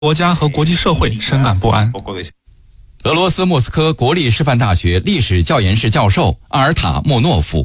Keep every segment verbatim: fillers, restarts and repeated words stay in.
国家和国际社会深感不安。 俄罗斯莫斯科国立师范大学历史教研室教授阿尔塔莫诺夫：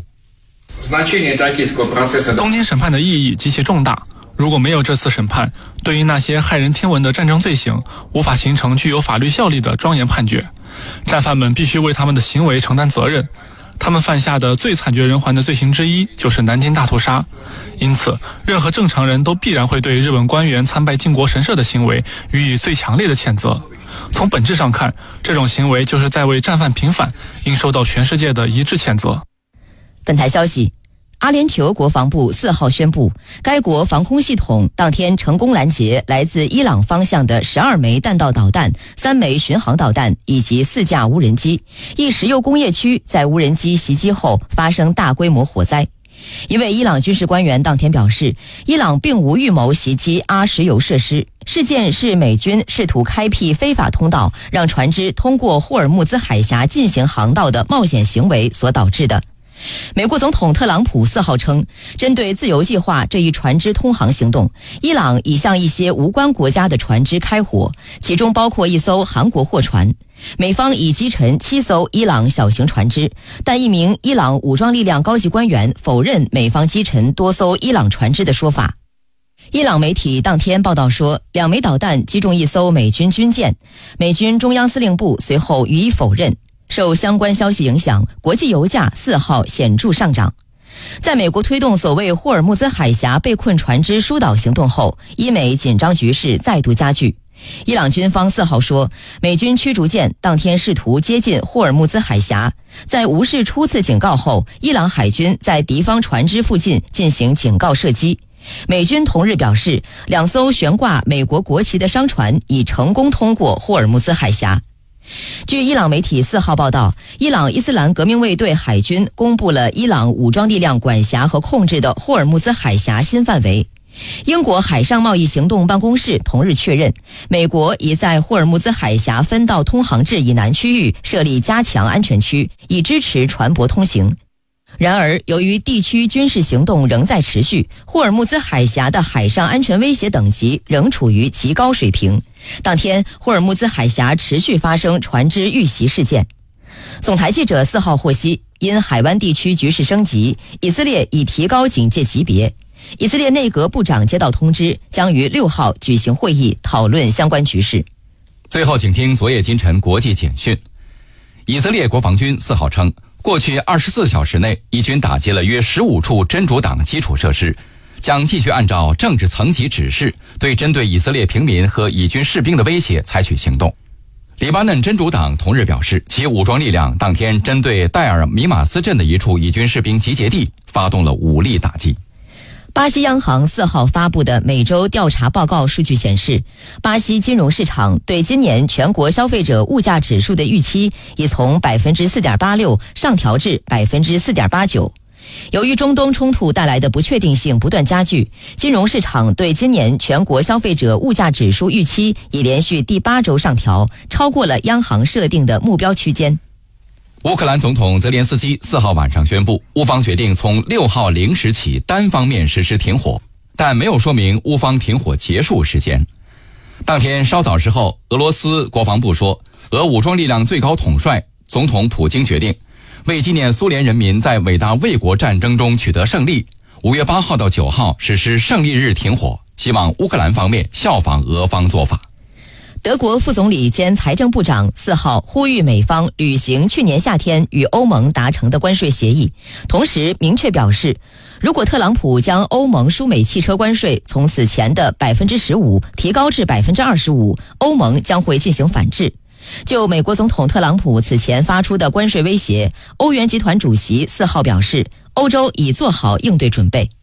东京审判的意义极其重大。如果没有这次审判，对于那些骇人听闻的战争罪行，无法形成具有法律效力的庄严判决。战犯们必须为他们的行为承担责任。他们犯下的最惨绝人寰的罪行之一就是南京大屠杀。因此，任何正常人都必然会对日本官员参拜靖国神社的行为予以最强烈的谴责。从本质上看，这种行为就是在为战犯平反，应受到全世界的一致谴责。 本台消息，阿联酋国防部四号宣布，该国防空系统当天成功拦截来自伊朗方向的十二枚弹道导弹、三枚巡航导弹以及四架无人机。一石油工业区在无人机袭击后发生大规模火灾。一位伊朗军事官员当天表示，伊朗并无预谋袭击阿石油设施，事件是美军试图开辟非法通道，让船只通过霍尔木兹海峡进行航道的冒险行为所导致的。美国总统特朗普四号称，针对自由计划这一船只通航行动，伊朗已向一些无关国家的船只开火，其中包括一艘韩国货船。美方已击沉七艘伊朗小型船只，但一名伊朗武装力量高级官员否认美方击沉多艘伊朗船只的说法。伊朗媒体当天报道说，两枚导弹击中一艘美军军舰，美军中央司令部随后予以否认。受相关消息影响，国际油价四号显著上涨。在美国推动所谓霍尔木兹海峡被困船只疏导行动后，伊美紧张局势再度加剧。伊朗军方四号说，美军驱逐舰当天试图接近霍尔木兹海峡，在无视初次警告后，伊朗海军在敌方船只附近进行警告射击。美军同日表示，两艘悬挂美国国旗的商船已成功通过霍尔木兹海峡。据伊朗媒体四号报道，伊朗伊斯兰革命卫队海军公布了伊朗武装力量管辖和控制的霍尔木兹海峡新范围。英国海上贸易行动办公室同日确认，美国已在霍尔木兹海峡分道通航至以南区域设立加强安全区，以支持船舶通行。然而，由于地区军事行动仍在持续，霍尔木兹海峡的海上安全威胁等级仍处于极高水平。当天，霍尔木兹海峡持续发生船只遇袭事件。总台记者四号获悉，因海湾地区局势升级，以色列已提高警戒级别。以色列内阁部长接到通知，将于六号举行会议讨论相关局势。 最后，请听昨夜今晨国际简讯。以色列国防军四号称，过去二十四小时内，以军打击了约十五处真主党基础设施，将继续按照政治层级指示，对针对以色列平民和以军士兵的威胁采取行动。黎巴嫩真主党同日表示，其武装力量当天针对戴尔米马斯镇的一处以军士兵集结地发动了武力打击。 巴西央行四号发布的每周调查报告数据显示，巴西金融市场对今年全国消费者物价指数的预期已从 百分之四点八六 上调至 百分之四点八九。由于中东冲突带来的不确定性不断加剧，金融市场对今年全国消费者物价指数预期已连续第八周上调，超过了央行设定的目标区间。 乌克兰总统泽连斯基四号晚上宣布，乌方决定从六号零时起单方面实施停火，但没有说明乌方停火结束时间。当天稍早时候，俄罗斯国防部说，俄武装力量最高统帅总统普京决定，为纪念苏联人民在伟大卫国战争中取得胜利，五月八号到九号实施胜利日停火，希望乌克兰方面效仿俄方做法。 德国副总理兼财政部长四号呼吁美方履行去年夏天与欧盟达成的关税协议，同时明确表示，如果特朗普将欧盟输美汽车关税从此前的 百分之十五 提高至 百分之二十五， 欧盟将会进行反制。就美国总统特朗普此前发出的关税威胁，欧元集团主席四号表示，欧洲已做好应对准备。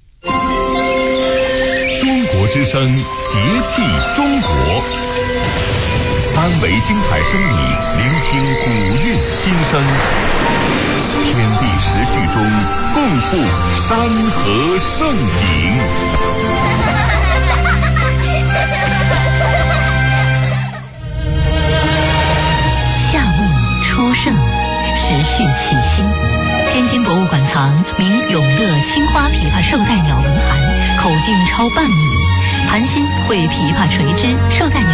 中国之声，节气中国，三维精彩声理，聆听古韵心声，天地时序中共赴山河盛景。 夏木初盛，时序起兴。天津博物馆藏明永乐青花琵琶绶带鸟纹函，口径超半米， 寒心会琵琶垂枝，寿带鸟